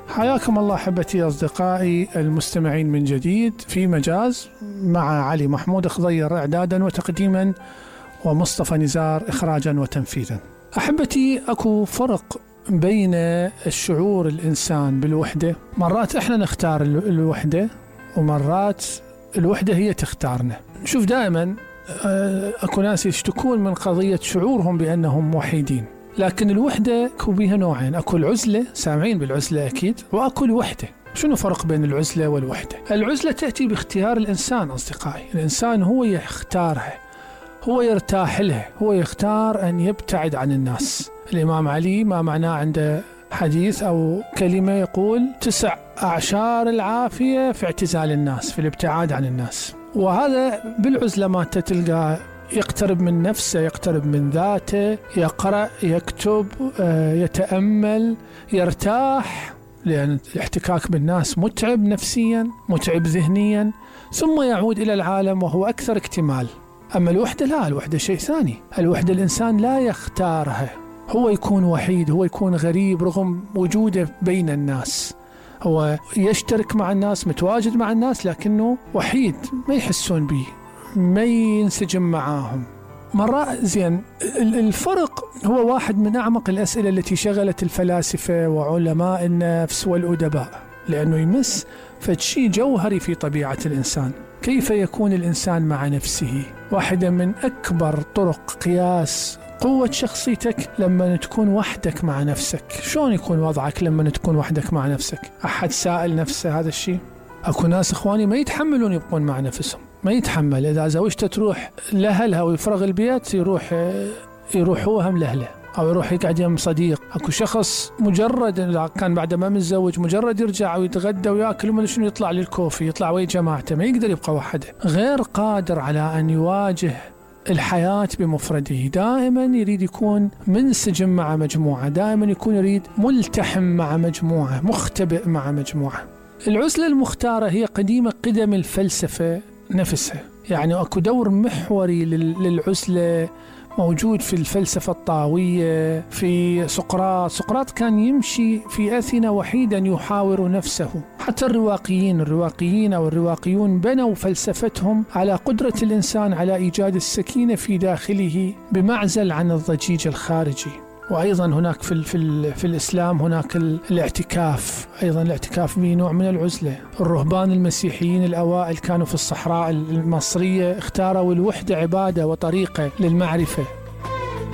حياكم الله أحبتي أصدقائي المستمعين من جديد في مجاز مع علي محمود خضير إعدادا وتقديما ومصطفى نزار إخراجا وتنفيذا. أحبتي، أكو فرق بين الشعور الإنسان بالوحدة. مرات إحنا نختار الوحدة ومرات الوحدة هي تختارنا. شوف دائما أكو ناس يشتكون من قضية شعورهم بأنهم وحيدين، لكن الوحدة أكو بيها نوعين. أكو العزلة، سامعين بالعزلة أكيد، وأكو الوحدة. شنو فرق بين العزلة والوحدة؟ العزلة تأتي باختيار الإنسان أصدقائي. الإنسان هو يختارها، هو يرتاح لها، هو يختار أن يبتعد عن الناس. الإمام علي ما معناه عنده حديث أو كلمة يقول 9 أعشار العافية في اعتزال الناس، في الابتعاد عن الناس. وهذا بالعزلة ما تلقى يقترب من نفسه، يقترب من ذاته، يقرأ، يكتب، يتأمل، يرتاح، لأن الاحتكاك بالناس متعب نفسيا، متعب ذهنيا، ثم يعود إلى العالم وهو أكثر اكتمال. أما الوحدة لا، الوحدة شيء ثاني. الوحدة الإنسان لا يختارها، هو يكون وحيد، هو يكون غريب رغم وجوده بين الناس. هو يشترك مع الناس، متواجد مع الناس، لكنه وحيد، ما يحسون به، ما ينسجم معاهم. مرة زين، الفرق هو واحد من أعمق الأسئلة التي شغلت الفلاسفة وعلماء النفس والأدباء، لأنه يمس فشي جوهري في طبيعة الإنسان. كيف يكون الإنسان مع نفسه؟ واحدة من أكبر طرق قياس قوة شخصيتك لما تكون وحدك مع نفسك. شلون يكون وضعك لما تكون وحدك مع نفسك؟ أحد سائل نفسه هذا الشيء؟ أكو ناس إخواني ما يتحملون يبقون مع نفسهم، ما يتحمل. إذا زوجته تروح لأهلها ويفرغ البيت يروح هو هم لأهله، أو يروح يقعد يم صديق. أكو شخص مجرد كان بعد ما متزوج مجرد يرجع ويتغدى ويأكل وما شنو يطلع للكوفي، يطلع ويا جماعته، ما يقدر يبقى وحده، غير قادر على أن يواجه الحياة بمفرده. دائما يريد يكون منسجم مع مجموعة، دائما يكون يريد ملتحم مع مجموعة، مختبئ مع مجموعة. العزلة المختارة هي قديمة قدم الفلسفة نفسها. يعني أكو دور محوري للعزلة موجود في الفلسفة الطاوية، في سقراط كان يمشي في أثينا وحيدا يحاور نفسه. حتى الرواقيين أو الرواقيون بنوا فلسفتهم على قدرة الإنسان على إيجاد السكينة في داخله بمعزل عن الضجيج الخارجي. وأيضا هناك في الإسلام هناك الاعتكاف، أيضا الاعتكاف به نوع من العزلة. الرهبان المسيحيين الأوائل كانوا في الصحراء المصرية، اختاروا الوحدة عبادة وطريقة للمعرفة.